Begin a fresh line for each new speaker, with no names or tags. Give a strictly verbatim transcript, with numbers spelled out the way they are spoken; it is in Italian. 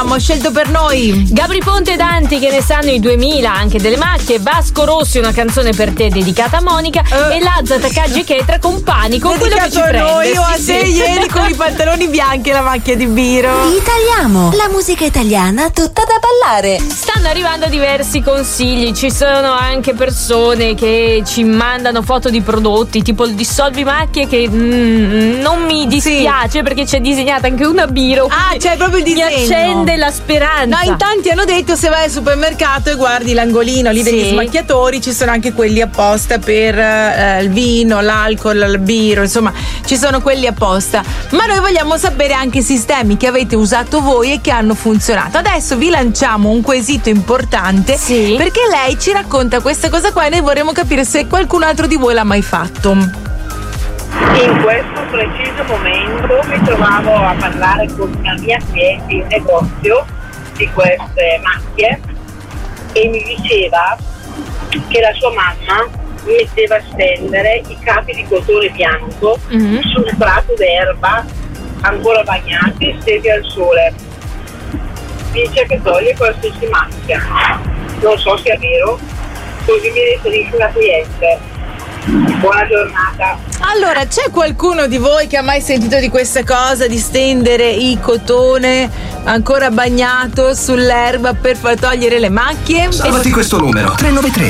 Abbiamo scelto per noi
Gabri Ponte e Danti, che ne sanno i duemila, anche delle macchie. Vasco Rossi, una canzone per te dedicata a Monica. uh. E Lazza Takagi Chetra con Panico, quello che ci
dedicato a
prende.
noi o a
Sì,
te
sì.
ieri con i pantaloni bianchi e la macchia di Biro.
Italiamo, la musica italiana tutta da ballare.
Stanno arrivando diversi consigli. Ci sono anche persone che ci mandano foto di prodotti tipo il dissolvi macchie, che mm, non mi dispiace, sì, perché c'è disegnata anche una Biro.
Ah, c'è proprio il disegno.
Mi accende la speranza.
No, in tanti hanno detto, se vai al supermercato e guardi l'angolino lì degli
Sì.
smacchiatori, ci sono anche quelli apposta per eh, il vino, l'alcol, il Biro, insomma ci sono quelli apposta. Ma noi vogliamo sapere anche i sistemi che avete usato voi e che hanno funzionato. Adesso vi lanciamo un quesito importante,
Sì.
perché lei ci racconta questa cosa qua e noi vorremmo capire se qualcun altro di voi l'ha mai fatto.
In questo preciso momento mi trovavo a parlare con una mia cliente in negozio di queste macchie e mi diceva che la sua mamma metteva a stendere i capi di cotone bianco
Mhm.
sul prato d'erba ancora bagnati, stesi al sole. Dice che toglie qualsiasi macchia. Non so se è vero, così mi riferisce la cliente. Buona giornata.
Allora, c'è qualcuno di voi che ha mai sentito di questa cosa, di stendere il cotone ancora bagnato sull'erba per far togliere le macchie?
Salvati questo numero tre nove tre